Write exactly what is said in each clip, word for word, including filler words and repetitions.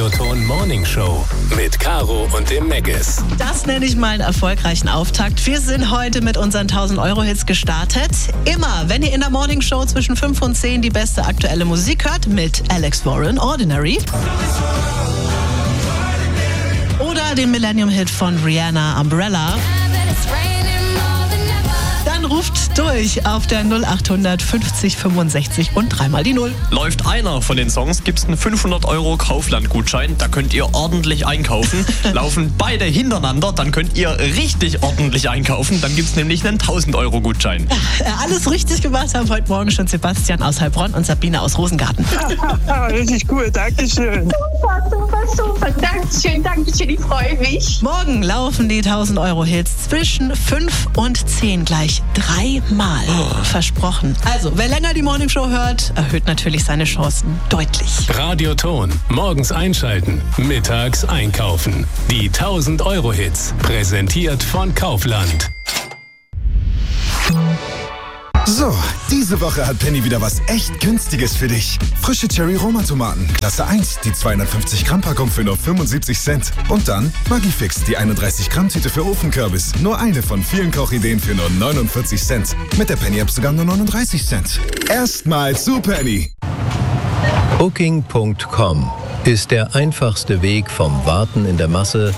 Radioton Morning Show mit Caro und dem Meggis. Das nenne ich mal einen erfolgreichen Auftakt. Wir sind heute mit unseren tausend Euro Hits gestartet. Immer, wenn ihr in der Morning Show zwischen fünf und zehn die beste aktuelle Musik hört, mit Alex Warren, Ordinary. Oder den Millennium-Hit von Rihanna, Umbrella. Dann ruft durch auf der null acht hundert fünfzig fünfundsechzig und dreimal die Null. Läuft einer von den Songs, gibt's einen fünfhundert Euro Kaufland-Gutschein. Da könnt ihr ordentlich einkaufen. Laufen beide hintereinander, dann könnt ihr richtig ordentlich einkaufen. Dann gibt's nämlich einen tausend Euro Gutschein. Ja, alles richtig gemacht haben heute Morgen schon Sebastian aus Heilbronn und Sabine aus Rosengarten. Richtig cool, Dankeschön. Super, super, super. Dankeschön, Dankeschön, ich freue mich. Morgen laufen die tausend Euro Hits zwischen fünf und zehn gleich dreimal. Oh. Versprochen. Also, wer länger die Morning Show hört, erhöht natürlich seine Chancen deutlich. Radioton. Morgens einschalten, mittags einkaufen. Die tausend Euro Hits. Präsentiert von Kaufland. So, diese Woche hat Penny wieder was echt Günstiges für dich. Frische Cherry-Roma-Tomaten, Klasse eins, die zweihundertfünfzig Gramm Packung für nur fünfundsiebzig Cent. Und dann Maggi-Fix, die einunddreißig Gramm Tüte für Ofenkürbis. Nur eine von vielen Kochideen für nur neunundvierzig Cent. Mit der Penny-App sogar nur neununddreißig Cent. Erstmal zu Penny. Booking Punkt com ist der einfachste Weg vom Warten in der Masse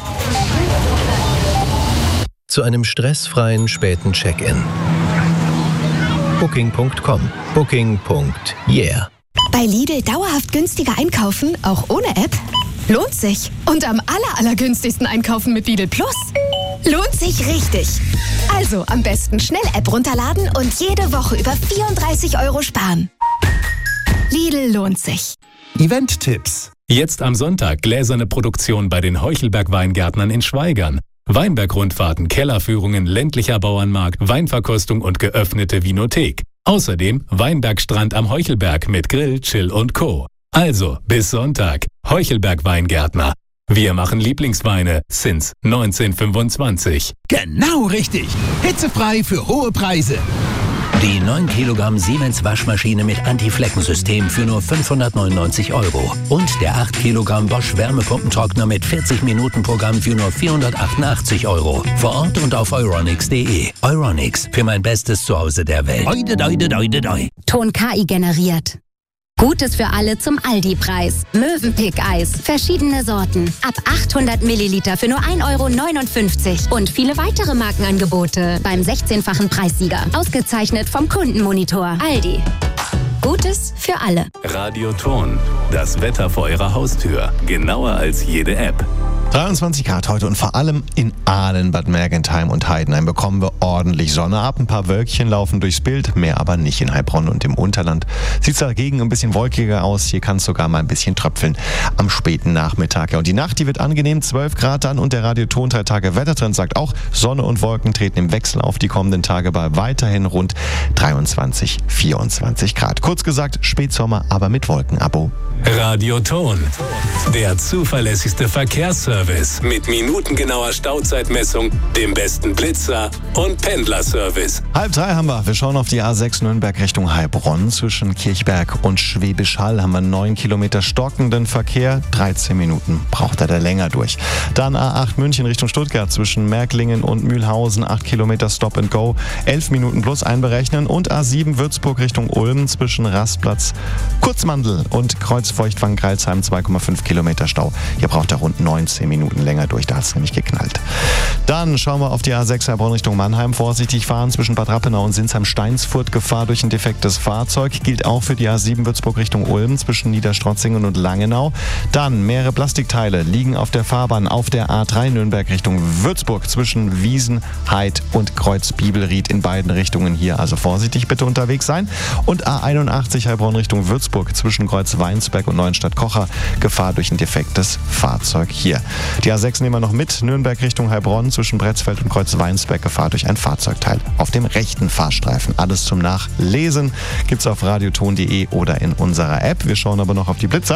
zu einem stressfreien späten Check-in. Booking Punkt com. Booking. Yeah. Bei Lidl dauerhaft günstiger einkaufen, auch ohne App? Lohnt sich. Und am aller, allergünstigsten einkaufen mit Lidl Plus? Lohnt sich richtig. Also am besten schnell App runterladen und jede Woche über vierunddreißig Euro sparen. Lidl lohnt sich. Event-Tipps. Jetzt am Sonntag gläserne Produktion bei den Heuchelberg-Weingärtnern in Schwaigern. Weinbergrundfahrten, Kellerführungen, ländlicher Bauernmarkt, Weinverkostung und geöffnete Vinothek. Außerdem Weinbergstrand am Heuchelberg mit Grill, Chill und Co. Also bis Sonntag. Heuchelberg Weingärtner. Wir machen Lieblingsweine since neunzehnhundertfünfundzwanzig. Genau richtig. Hitzefrei für hohe Preise. Die neun Kilogramm Siemens Waschmaschine mit Anti-Flecken-System für nur fünfhundertneunundneunzig Euro. Und der acht Kilogramm Bosch Wärmepumpentrockner mit vierzig Minuten Programm für nur vierhundertachtundachtzig Euro. Vor Ort und auf euronics punkt de. Euronics, für mein bestes Zuhause der Welt. Deide, deide, deide, deide. Ton K I generiert. Gutes für alle zum Aldi-Preis. Mövenpick-Eis. Verschiedene Sorten. Ab achthundert Milliliter für nur ein Euro neunundfünfzig. Und viele weitere Markenangebote beim sechzehnfachen Preissieger. Ausgezeichnet vom Kundenmonitor. Aldi. Gutes für alle. Radioton. Das Wetter vor Ihrer Haustür. Genauer als jede App. dreiundzwanzig Grad heute und vor allem in Aalen, Bad Mergentheim und Heidenheim bekommen wir ordentlich Sonne ab. Ein paar Wölkchen laufen durchs Bild, mehr aber nicht in Heilbronn und im Unterland. Sieht es dagegen ein bisschen wolkiger aus. Hier kann es sogar mal ein bisschen tröpfeln am späten Nachmittag. Ja, und die Nacht, die wird angenehm, zwölf Grad dann. Und der Radioton drei Tage Wettertrend sagt auch, Sonne und Wolken treten im Wechsel auf die kommenden Tage bei weiterhin rund dreiundzwanzig, vierundzwanzig Grad. Kurz gesagt, Spätsommer, aber mit Wolkenabo. Radioton. Der zuverlässigste Verkehrsservice mit minutengenauer Stauzeitmessung, dem besten Blitzer und Pendlerservice. Halb drei haben wir. Wir schauen auf die A sechs Nürnberg Richtung Heilbronn. Zwischen Kirchberg und Schwäbisch Hall haben wir neun Kilometer stockenden Verkehr. dreizehn Minuten braucht er da länger durch. Dann A acht München Richtung Stuttgart zwischen Märklingen und Mühlhausen. acht Kilometer Stop and Go. elf Minuten plus einberechnen. Und A sieben Würzburg Richtung Ulm zwischen Rastplatz, Kurzmandel und Kreuzfeuchtwangen-Greilsheim. zwei Komma fünf Kilometer Stau. Hier braucht er rund neunzehn Minuten länger durch. Da hat es nämlich geknallt. Dann schauen wir auf die A sechs Heilbronn Richtung Mannheim. Vorsichtig fahren zwischen Bad Rappenau und Sinsheim-Steinsfurt. Gefahr durch ein defektes Fahrzeug. Gilt auch für die A sieben Würzburg Richtung Ulm zwischen Niederstrotzingen und Langenau. Dann mehrere Plastikteile liegen auf der Fahrbahn auf der A drei Nürnberg Richtung Würzburg zwischen Wiesen, Heid und Kreuz-Bibelried in beiden Richtungen. Hier also vorsichtig bitte unterwegs sein. Und A einundachtzig Heilbronn Richtung Würzburg zwischen Kreuz-Weinsberg und Neuenstadt-Kocher. Gefahr durch ein defektes Fahrzeug hier. Die A sechs nehmen wir noch mit. Nürnberg Richtung Heilbronn zwischen Bretzfeld und Kreuz-Weinsberg. Gefahr durch ein Fahrzeugteil auf dem rechten Fahrstreifen. Alles zum Nachlesen gibt's auf radioton punkt de oder in unserer App. Wir schauen aber noch auf die Blitzer.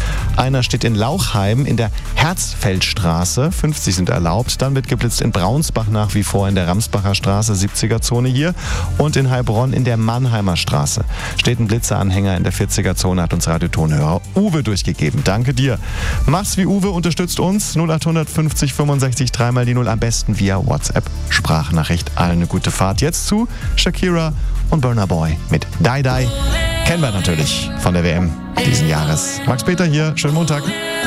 Einer steht in Lauchheim in der Herzfeldstraße, fünfzig sind erlaubt. Dann wird geblitzt in Braunsbach nach wie vor in der Ramsbacher Straße, siebziger-Zone hier. Und in Heilbronn in der Mannheimer Straße steht ein Blitzeranhänger in der vierziger-Zone, hat uns Radiotonhörer Uwe durchgegeben. Danke dir. Mach's wie Uwe, unterstützt uns. null acht fünfzig fünfundsechzig dreimal die Null, am besten via WhatsApp. Sprachnachricht, allen eine gute Fahrt. Jetzt zu Shakira und Burna Boy mit Die Die. Kennen wir natürlich von der W M diesen Jahres. Max Peter hier, schönen Montag.